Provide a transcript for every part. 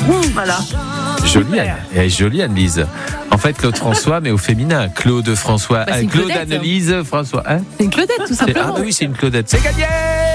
Voilà. Jolie, elle est jolie, Anne-Lise. En fait, Claude François, mais au féminin. Claude François. Bah, c'est une Claude Claudette, Annelise François. Hein, C'est une Claudette, tout simplement. Ah, oui, c'est une Claudette. C'est gagné!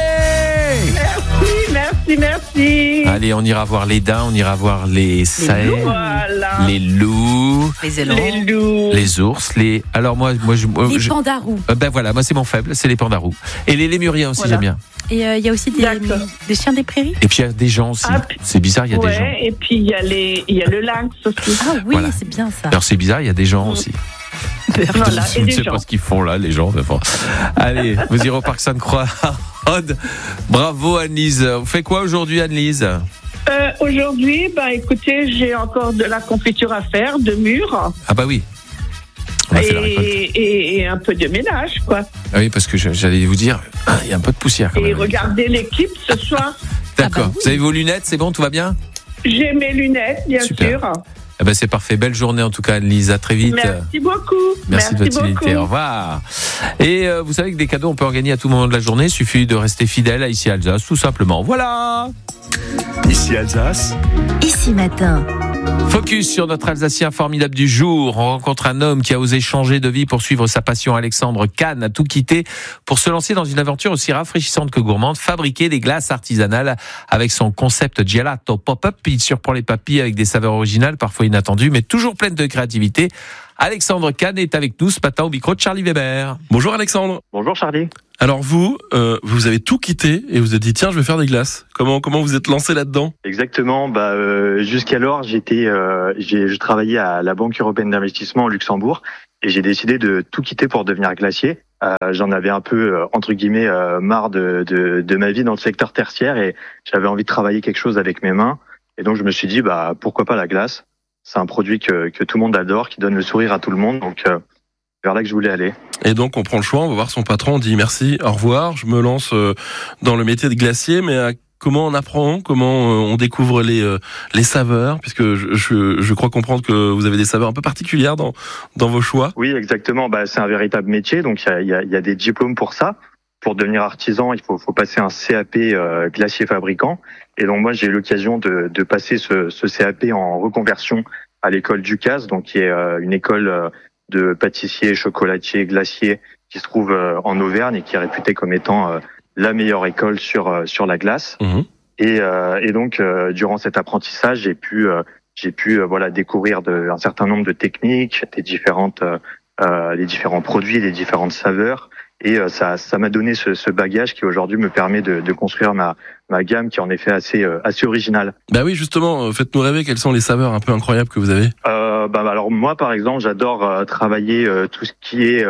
Merci. Allez, on ira voir les daims, on ira voir les cerfs, Voilà. les loups, Les élans. Les loups. les ours, les. Alors moi, Les pandarous. ben voilà, moi c'est mon faible, c'est les pandarous. Et les lémuriens aussi, Voilà. j'aime bien. Et il y a aussi D'accord. des chiens des prairies. Et puis il y a des gens aussi. Ah, C'est bizarre, il y a des gens. Ouais, et puis il y a le lynx aussi. Ah oui, Voilà. c'est bien ça. Alors c'est bizarre, il y a des gens aussi. Voilà, Je et ne des sais gens. pas ce qu'ils font là, les gens. Mais bon. Allez, vous irez au Parc Sainte-Croix à Rhodes. Bravo Anne-Lise. Vous faites quoi aujourd'hui, Anne-Lise? Aujourd'hui, écoutez, j'ai encore de la confiture à faire, de mûres, Ah bah oui. On a fait la récolte. et un peu de ménage, quoi. Ah oui, parce que j'allais vous dire, il y a un peu de poussière quand Et même. regardez l'équipe ce soir. D'accord. Ah bah oui. Vous avez vos lunettes, c'est bon, tout va bien? J'ai mes lunettes, bien Super. sûr. Eh ben c'est parfait. Belle journée en tout cas, Anne-Lise. À très vite. Merci beaucoup. Merci de votre beaucoup. fidélité. Au revoir. Et vous savez que des cadeaux, on peut en gagner à tout moment de la journée. Il suffit de rester fidèle à Ici Alsace, tout simplement. Voilà. Ici Alsace, Ici Matin. Focus sur notre Alsacien formidable du jour. On rencontre un homme qui a osé changer de vie pour suivre sa passion. Alexandre Kahn a tout quitté pour se lancer dans une aventure aussi rafraîchissante que gourmande, fabriquer des glaces artisanales avec son concept Gelato Pop-Up. Il surprend les papilles avec des saveurs originales, parfois inattendues, mais toujours pleines de créativité. Alexandre Kahn est avec nous ce matin au micro de Charlie Weber. Bonjour Alexandre. Bonjour Charlie. Alors vous avez tout quitté et vous avez dit tiens je vais faire des glaces. Comment vous êtes lancé là-dedans? Exactement. Jusqu'alors je travaillais à la Banque européenne d'investissement au Luxembourg et j'ai décidé de tout quitter pour devenir glacier. J'en avais un peu entre guillemets marre de ma vie dans le secteur tertiaire et j'avais envie de travailler quelque chose avec mes mains. Et donc je me suis dit pourquoi pas la glace. C'est un produit que tout le monde adore, qui donne le sourire à tout le monde. Donc vers là que je voulais aller. Et donc on prend le choix, on va voir son patron, on dit merci, au revoir, je me lance dans le métier de glacier, mais comment on apprend, comment on découvre les saveurs, puisque je crois comprendre que vous avez des saveurs un peu particulières dans vos choix. Oui, exactement. C'est un véritable métier, donc il y a des diplômes pour ça. Pour devenir artisan, il faut passer un CAP glacier fabricant. Et donc moi j'ai eu l'occasion de passer ce CAP en reconversion à l'école Ducasse, donc qui est une école de pâtissier, chocolatier, glacier qui se trouve en Auvergne et qui est réputée comme étant la meilleure école sur la glace. Mmh. Et donc durant cet apprentissage, j'ai pu découvrir un certain nombre de techniques, les différents produits, les différentes saveurs. Et ça m'a donné ce bagage qui aujourd'hui me permet de construire ma gamme qui est en effet assez originale. Bah oui, justement, faites-nous rêver, quelles sont les saveurs un peu incroyables que vous avez? Alors moi par exemple, j'adore travailler tout ce qui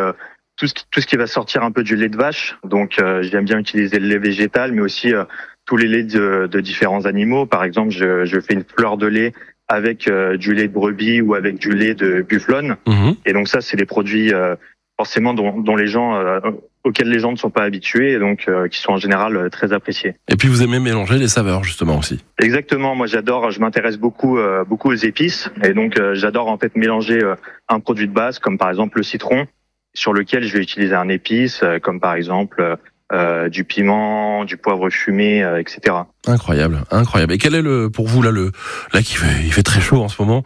va sortir un peu du lait de vache. Donc j'aime bien utiliser le lait végétal, mais aussi tous les laits de différents animaux. Par exemple, je fais une fleur de lait avec du lait de brebis ou avec du lait de bufflonne. Mmh. Et donc ça, c'est des produits forcément dont les gens auxquels les gens ne sont pas habitués et donc qui sont en général très appréciés. Et puis vous aimez mélanger les saveurs justement aussi. Exactement, moi je m'intéresse beaucoup aux épices et donc j'adore en fait mélanger un produit de base comme par exemple le citron sur lequel je vais utiliser un épice comme par exemple du piment, du poivre fumé, etc. Incroyable. Et quel est pour vous là il fait très chaud en ce moment,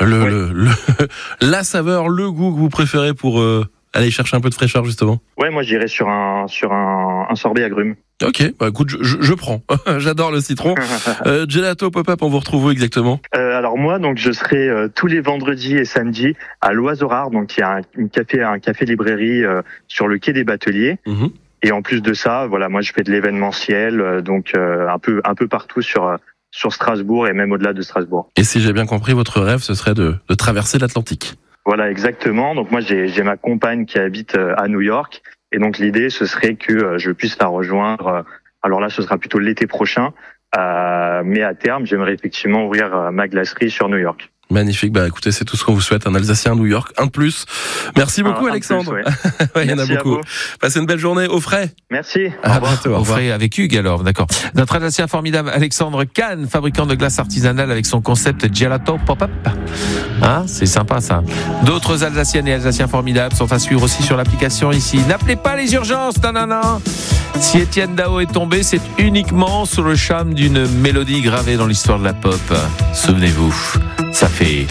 la saveur, le goût que vous préférez pour aller chercher un peu de fraîcheur justement? Ouais, moi j'irais sur un sorbet agrumes. Ok, écoute, je prends. J'adore le citron. Gelato Pop-Up, on vous retrouve où exactement? Alors moi, donc je serai tous les vendredis et samedis à l'Oiseau Rare, donc il y a un café librairie sur le quai des Bateliers. Mmh. Et en plus de ça, voilà, moi je fais de l'événementiel, donc un peu partout sur Strasbourg et même au-delà de Strasbourg. Et si j'ai bien compris, votre rêve, ce serait de traverser l'Atlantique. Voilà, exactement. Donc moi j'ai ma compagne qui habite à New York, et donc l'idée ce serait que je puisse la rejoindre. Alors là, ce sera plutôt l'été prochain, mais à terme, j'aimerais effectivement ouvrir ma glacerie sur New York. Magnifique. Bah écoutez, c'est tout ce qu'on vous souhaite. Un Alsacien à New York, un de plus. Merci beaucoup, Alexandre. Plus, ouais. Ouais, il y en a Merci beaucoup. Passez une belle journée au frais. Merci. À bientôt. Au On revoir. ferait avec Hugues alors, d'accord. Notre Alsacien formidable, Alexandre Kahn, fabricant de glace artisanale avec son concept Gelato Pop-Up. Hein, c'est sympa ça. D'autres Alsaciennes et Alsaciens formidables sont à suivre aussi sur l'application ici. N'appelez pas les urgences, non. Si Étienne Dao est tombé, c'est uniquement sous le charme d'une mélodie gravée dans l'histoire de la pop. Souvenez-vous, ça fait...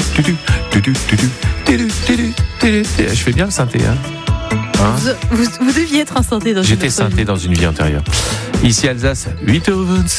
Je fais bien le synthé, hein. Vous deviez être un synthé dans J'étais une autre vie. synthé dans une vie antérieure. Ici Alsace, 8h20.